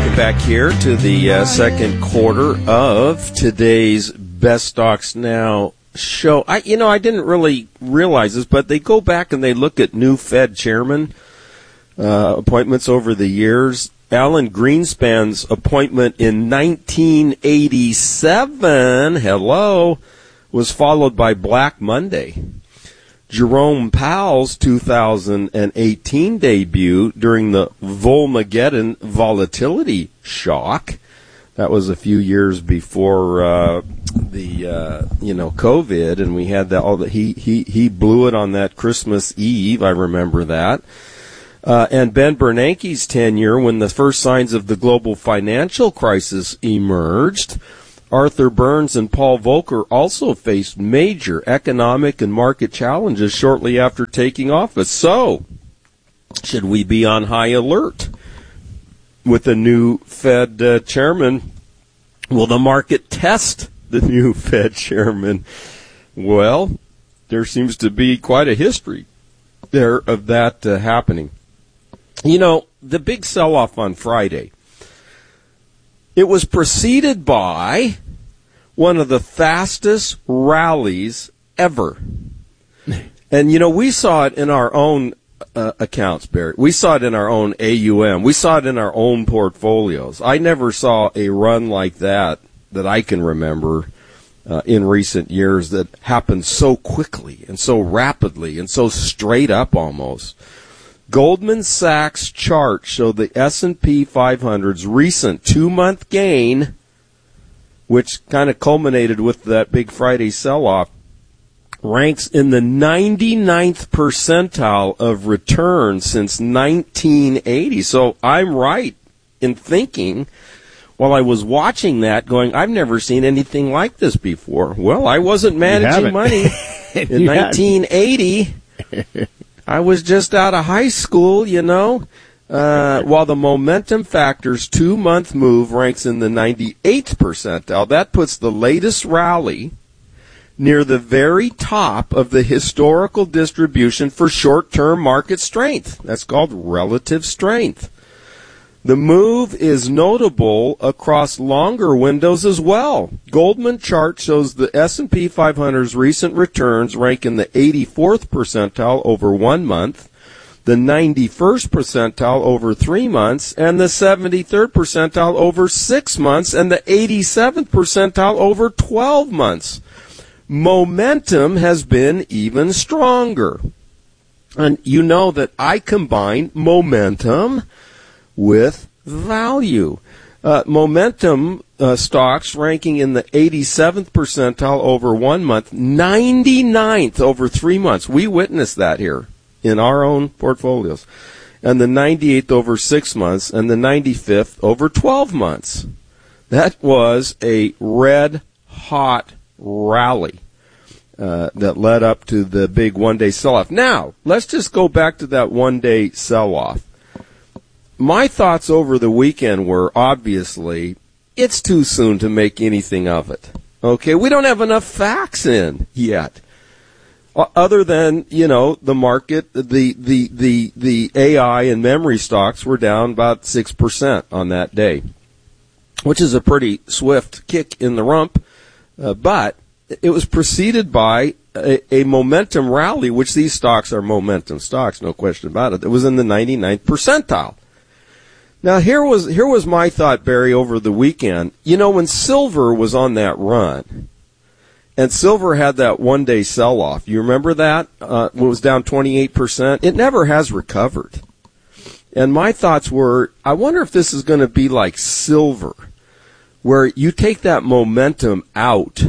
Welcome back here to the second quarter of today's Best Stocks Now show. I didn't really realize this, but they go back and they look at new Fed chairman appointments over the years. Alan Greenspan's appointment in 1987, was followed by Black Monday. Jerome Powell's 2018 debut during the Volmageddon volatility shock. That was a few years before COVID, and we had that. He blew it on that Christmas Eve. I remember that. And Ben Bernanke's tenure, when the first signs of the global financial crisis emerged. Arthur Burns and Paul Volcker also faced major economic and market challenges shortly after taking office. So, should we be on high alert with the new Fed chairman? Will the market test the new Fed chairman? Well, there seems to be quite a history there of that happening. You know, the big sell-off on Friday, it was preceded by one of the fastest rallies ever. And, we saw it in our own accounts, Barry. We saw it in our own AUM. We saw it in our own portfolios. I never saw a run like that I can remember in recent years that happened so quickly and so rapidly and so straight up almost. Goldman Sachs chart showed the S&P 500's recent 2-month gain, which kind of culminated with that big Friday sell-off, ranks in the 99th percentile of return since 1980. So I'm right in thinking, while I was watching that, going, I've never seen anything like this before. Well, I wasn't managing money in 1980. I was just out of high school, while the momentum factor's 2-month move ranks in the 98th percentile. That puts the latest rally near the very top of the historical distribution for short-term market strength. That's called relative strength. The move is notable across longer windows as well. Goldman chart shows the S&P 500's recent returns rank in the 84th percentile over 1 month, the 91st percentile over 3 months, and the 73rd percentile over 6 months, and the 87th percentile over 12 months. Momentum has been even stronger. And you know that I combine momentum with value. Momentum stocks ranking in the 87th percentile over 1 month, 99th over 3 months. We witnessed that here in our own portfolios. And the 98th over 6 months, and the 95th over 12 months. That was a red-hot rally that led up to the big one-day sell-off. Now, let's just go back to that one-day sell-off. My thoughts over the weekend were, obviously, it's too soon to make anything of it. Okay, we don't have enough facts in yet. Other than, the market, the AI and memory stocks were down about 6% on that day, which is a pretty swift kick in the rump. But it was preceded by a momentum rally, which these stocks are momentum stocks, no question about it. It was in the 99th percentile. Now, here was my thought, Barry, over the weekend. When silver was on that run, and silver had that one-day sell-off, you remember that? It was down 28%. It never has recovered. And my thoughts were, I wonder if this is going to be like silver, where you take that momentum out,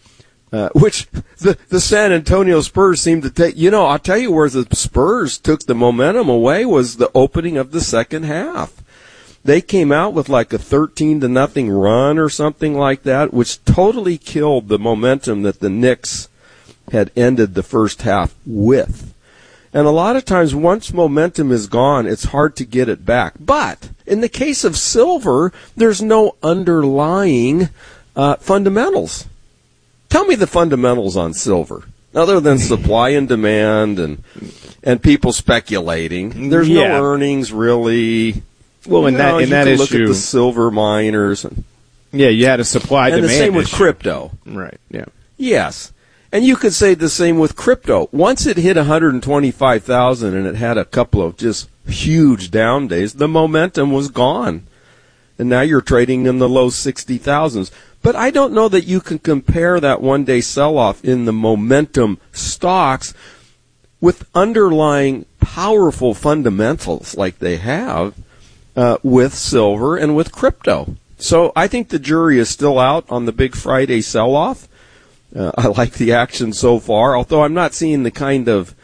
which the San Antonio Spurs seem to take. I'll tell you where the Spurs took the momentum away was the opening of the second half. They came out with like a 13-0 run or something like that, which totally killed the momentum that the Knicks had ended the first half with. And a lot of times, once momentum is gone, it's hard to get it back. But in the case of silver, there's no underlying fundamentals. Tell me the fundamentals on silver, other than supply and demand and people speculating. There's no earnings, really. Well, in that issue, look at the silver miners. You had a supply-demand issue. And the same with issue. crypto. Right, yeah. Yes. And you could say the same with crypto. Once it hit 125,000 and it had a couple of just huge down days, the momentum was gone. And now you're trading in the low 60,000s. But I don't know that you can compare that one-day sell-off in the momentum stocks with underlying powerful fundamentals like they have with silver and with crypto. So I think the jury is still out on the big Friday sell-off. I like the action so far, although I'm not seeing the kind of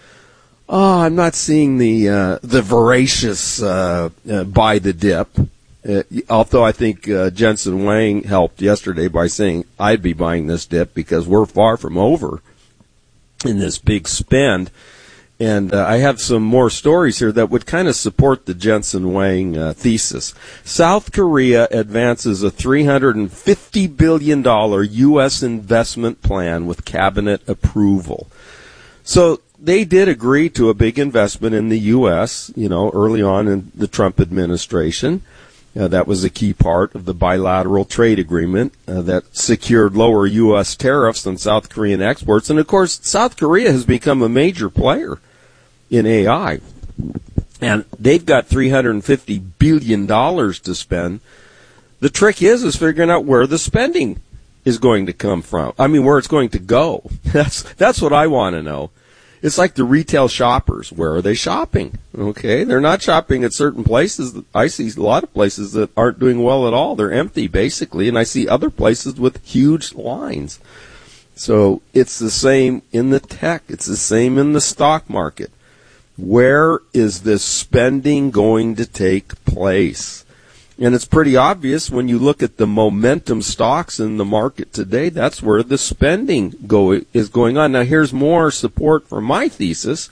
the voracious buy the dip. Although I think Jensen Huang helped yesterday by saying I'd be buying this dip because we're far from over in this big spend. And I have some more stories here that would kind of support the Jensen Huang thesis. South Korea advances a $350 billion U.S. investment plan with cabinet approval. So they did agree to a big investment in the U.S., early on in the Trump administration. That was a key part of the bilateral trade agreement that secured lower U.S. tariffs on South Korean exports. And, of course, South Korea has become a major player in AI. And they've got $350 billion to spend. The trick is figuring out where the spending is going to come from. I mean, where it's going to go. That's what I want to know. It's like the retail shoppers. Where are they shopping? Okay, they're not shopping at certain places. I see a lot of places that aren't doing well at all. They're empty, basically, and I see other places with huge lines. So it's the same in the tech. It's the same in the stock market. Where is this spending going to take place? And it's pretty obvious when you look at the momentum stocks in the market today, that's where the spending is going on. Now, here's more support for my thesis.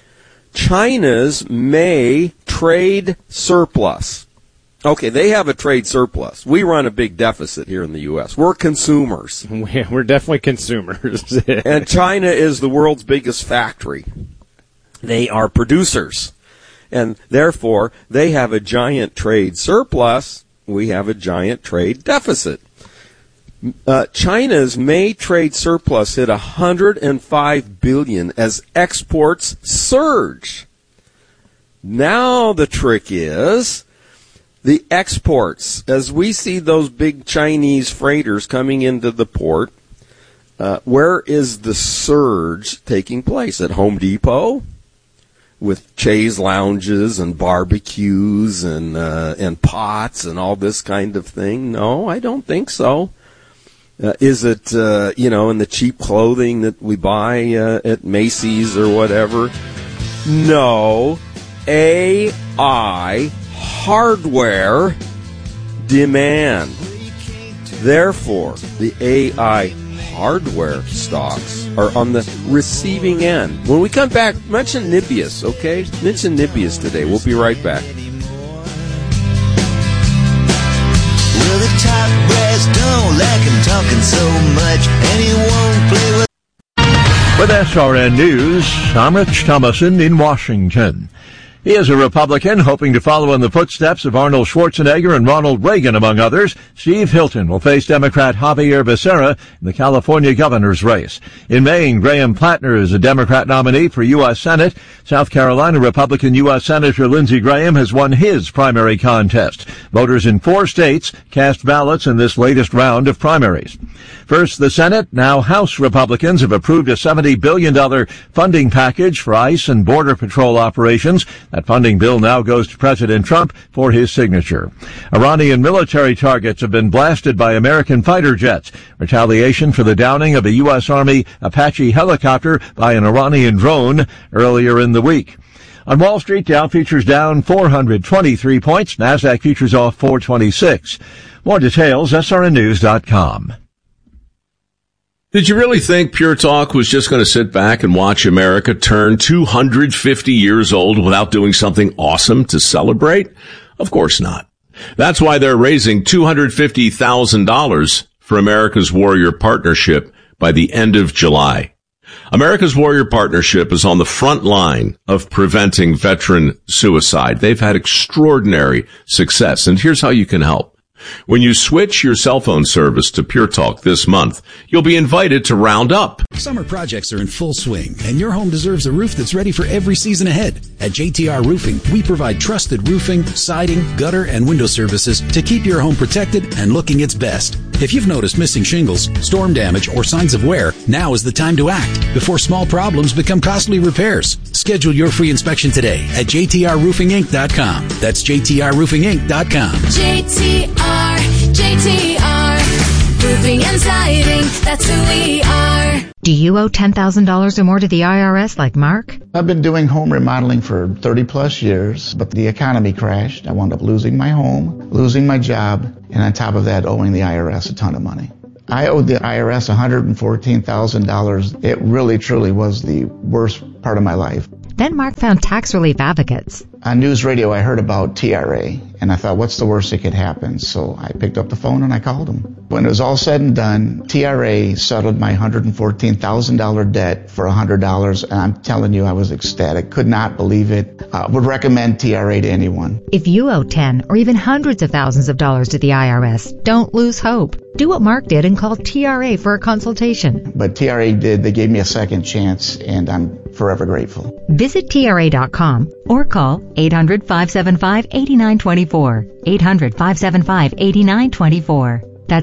China's May trade surplus. Okay, they have a trade surplus. We run a big deficit here in the U.S. We're consumers. We're definitely consumers. And China is the world's biggest factory. They are producers. And therefore, they have a giant trade surplus. We have a giant trade deficit. China's May trade surplus hit $105 billion as exports surge. Now the trick is the exports. As we see those big Chinese freighters coming into the port, where is the surge taking place? At Home Depot? With chaise lounges and barbecues and pots and all this kind of thing? No, I don't think so. Is it, in the cheap clothing that we buy at Macy's or whatever? No. AI hardware demand. Therefore, the AI hardware stocks are on the receiving end. When we come back, mention Nibius, okay? Mention Nibius today. We'll be right back. Well, the top brass don't like him talking so much, and he won't play with... With SRN News, I'm Rich Thomason in Washington. He is a Republican hoping to follow in the footsteps of Arnold Schwarzenegger and Ronald Reagan, among others. Steve Hilton will face Democrat Javier Becerra in the California governor's race. In Maine, Graham Plattner is a Democrat nominee for U.S. Senate. South Carolina Republican U.S. Senator Lindsey Graham has won his primary contest. Voters in 4 states cast ballots in this latest round of primaries. First, the Senate. Now House Republicans have approved a $70 billion funding package for ICE and Border Patrol operations. That funding bill now goes to President Trump for his signature. Iranian military targets have been blasted by American fighter jets. Retaliation for the downing of a U.S. Army Apache helicopter by an Iranian drone earlier in the week. On Wall Street, Dow futures down 423 points. NASDAQ futures off 426. More details, srnnews.com. Did you really think Pure Talk was just going to sit back and watch America turn 250 years old without doing something awesome to celebrate? Of course not. That's why they're raising $250,000 for America's Warrior Partnership by the end of July. America's Warrior Partnership is on the front line of preventing veteran suicide. They've had extraordinary success, and here's how you can help. When you switch your cell phone service to Pure Talk this month, you'll be invited to round up. Summer projects are in full swing, and your home deserves a roof that's ready for every season ahead. At JTR Roofing, we provide trusted roofing, siding, gutter, and window services to keep your home protected and looking its best. If you've noticed missing shingles, storm damage, or signs of wear, now is the time to act before small problems become costly repairs. Schedule your free inspection today at jtrroofinginc.com. That's jtrroofinginc.com. JTR, roofing and siding, that's who we are. Do you owe $10,000 or more to the IRS like Mark? I've been doing home remodeling for 30 plus years, but the economy crashed. I wound up losing my home, losing my job, and on top of that, owing the IRS a ton of money. I owed the IRS $114,000. It really, truly was the worst part of my life. Then Mark found tax relief advocates. On news radio, I heard about TRA, and I thought, what's the worst that could happen? So I picked up the phone and I called them. When it was all said and done, TRA settled my $114,000 debt for $100, and I'm telling you, I was ecstatic. Could not believe it. Would recommend TRA to anyone. If you owe 10 or even hundreds of thousands of dollars to the IRS, don't lose hope. Do what Mark did and call TRA for a consultation. But TRA did. They gave me a second chance, and I'm forever grateful. Visit TRA.com or call 800-575-8924. 800-575-8924. That's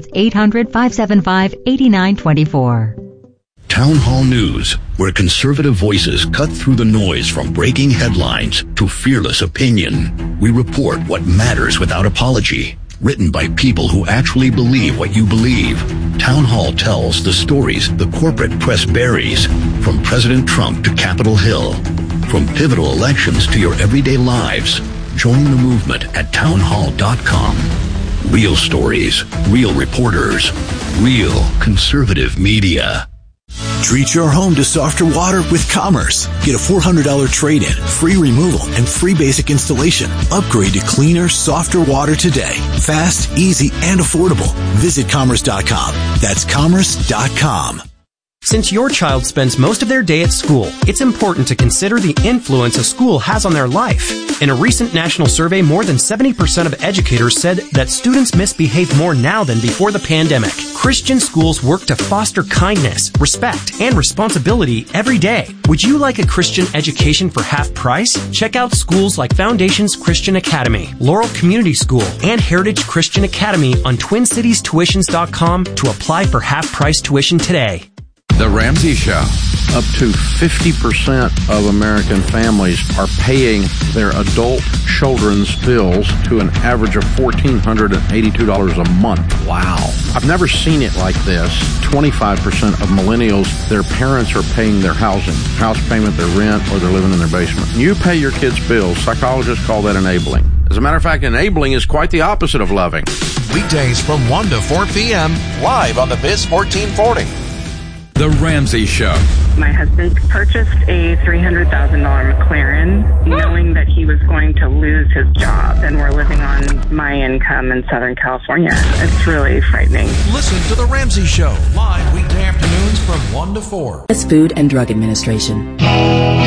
800-575-8924. Town Hall News, where conservative voices cut through the noise from breaking headlines to fearless opinion. We report what matters without apology. Written by people who actually believe what you believe. Town Hall tells the stories the corporate press buries, from President Trump to Capitol Hill. From pivotal elections to your everyday lives. Join the movement at townhall.com. Real stories, real reporters, real conservative media. Treat your home to softer water with Commerce. Get a $400 trade-in, free removal, and free basic installation. Upgrade to cleaner, softer water today. Fast, easy, and affordable. Visit Commerce.com. That's Commerce.com. Since your child spends most of their day at school, it's important to consider the influence a school has on their life. In a recent national survey, more than 70% of educators said that students misbehave more now than before the pandemic. Christian schools work to foster kindness, respect, and responsibility every day. Would you like a Christian education for half price? Check out schools like Foundations Christian Academy, Laurel Community School, and Heritage Christian Academy on TwinCitiesTuitions.com to apply for half-price tuition today. The Ramsey Show. Up to 50% of American families are paying their adult children's bills to an average of $1,482 a month. Wow. I've never seen it like this. 25% of millennials, their parents are paying their house payment, their rent, or they're living in their basement. You pay your kids' bills. Psychologists call that enabling. As a matter of fact, enabling is quite the opposite of loving. Weekdays from 1 to 4 p.m. live on the Biz 1440. The Ramsey Show. My husband purchased a $300,000 McLaren knowing that he was going to lose his job, and we're living on my income in Southern California. It's really frightening. Listen to The Ramsey Show live weekday afternoons from 1 to 4. U.S. Food and Drug Administration.